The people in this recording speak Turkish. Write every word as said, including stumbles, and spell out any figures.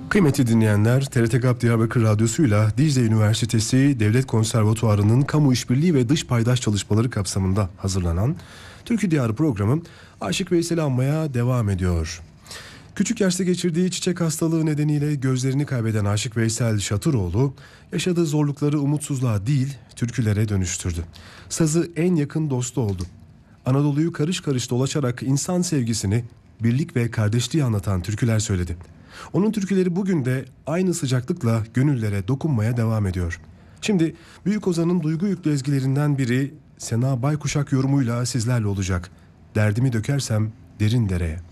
Kıymetli dinleyenler, T R T GAP Diyarbakır Radyosu'yla Dicle Üniversitesi Devlet Konservatuvarı'nın kamu işbirliği ve dış paydaş çalışmaları kapsamında hazırlanan Türkü Diyarı programı Aşık Veysel'i anmaya devam ediyor. Küçük yaşta geçirdiği çiçek hastalığı nedeniyle gözlerini kaybeden Aşık Veysel Şatıroğlu, yaşadığı zorlukları umutsuzluğa değil, türkülere dönüştürdü. Sazı en yakın dostu oldu. Anadolu'yu karış karış dolaşarak insan sevgisini, birlik ve kardeşliği anlatan türküler söyledi. Onun türküleri bugün de aynı sıcaklıkla gönüllere dokunmaya devam ediyor. Şimdi Büyük Ozan'ın duygu yüklü ezgilerinden biri Sena Baykuşak yorumuyla sizlerle olacak. Derdimi dökersem derin dereye.